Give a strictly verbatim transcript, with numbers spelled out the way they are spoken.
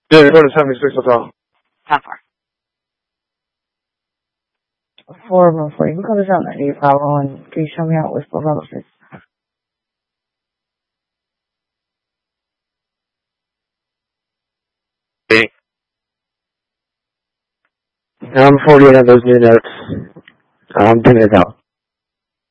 Yeah, go to seventy-six Hotel. How far? Four of them for you. You can go to something. Do you follow and can you show me out with the relatives? Okay. Um, before we get at those new notes, um, bring it out.